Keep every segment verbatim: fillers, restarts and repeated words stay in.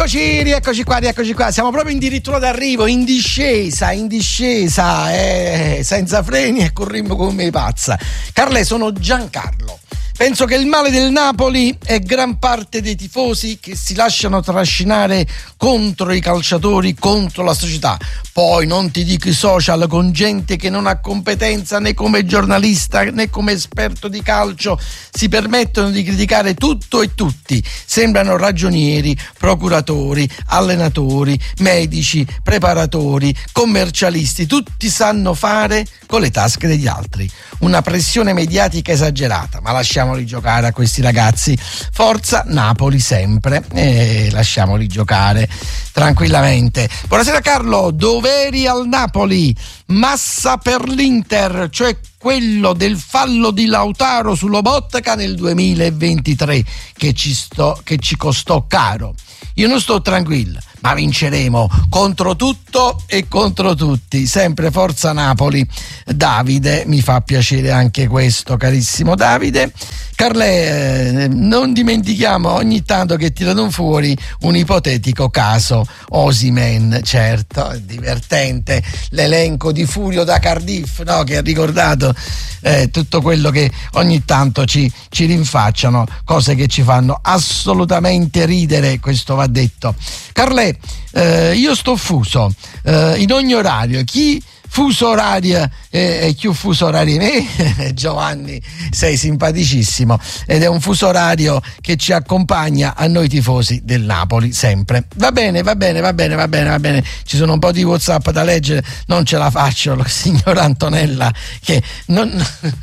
Rieccoci, rieccoci qua, rieccoci qua. Siamo proprio addirittura d'arrivo, in discesa, in discesa, eh, senza freni e corrimmo come pazza. Carle, sono Giancarlo. Penso che il male del Napoli è gran parte dei tifosi che si lasciano trascinare contro i calciatori, contro la società. Poi non ti dico i social con gente che non ha competenza né come giornalista né come esperto di calcio, si permettono di criticare tutto e tutti. Sembrano ragionieri, procuratori, allenatori, medici, preparatori, commercialisti, tutti sanno fare con le tasche degli altri. Una pressione mediatica esagerata, ma lasciamoli giocare a questi ragazzi. Forza Napoli sempre, e lasciamoli giocare tranquillamente. Buonasera Carlo, doveri al Napoli, massa per l'Inter, cioè quello del fallo di Lautaro su Lobotka nel duemilaventitré che ci, sto, che ci costò caro. Io non sto tranquillo, ma vinceremo contro tutto e contro tutti. Sempre forza Napoli. Davide, mi fa piacere anche questo, carissimo Davide. Carle, eh, non dimentichiamo ogni tanto che tirano fuori un ipotetico caso Osimhen. Certo, è divertente l'elenco di Furio da Cardiff, no? Che ha ricordato eh, tutto quello che ogni tanto ci, ci rinfacciano, cose che ci fanno assolutamente ridere, questo va detto. Carle, eh, io sto fuso eh, in ogni orario. Chi fuso orario e eh, più fuso orario me Giovanni, sei simpaticissimo, ed è un fuso orario che ci accompagna a noi tifosi del Napoli sempre. Va bene, va bene, va bene, va bene, va bene. Ci sono un po' di WhatsApp da leggere, non ce la faccio. La signora Antonella che non,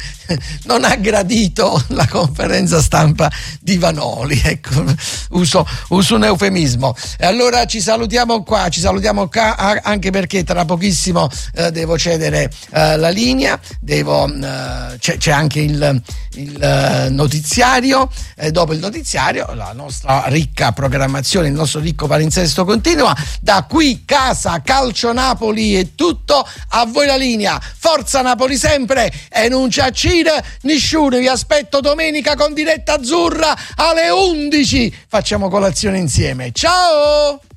non ha gradito la conferenza stampa di Vanoli, ecco, uso, uso un eufemismo. E allora ci salutiamo qua, ci salutiamo qua anche perché tra pochissimo eh, devo cedere uh, la linea, devo, uh, c'è, c'è anche il, il uh, notiziario, e dopo il notiziario la nostra ricca programmazione, il nostro ricco palinsesto continua. Da qui casa Calcio Napoli è tutto, a voi la linea, forza Napoli sempre e non c'è Cire nessuno. Vi aspetto domenica con diretta azzurra alle undici, facciamo colazione insieme, ciao.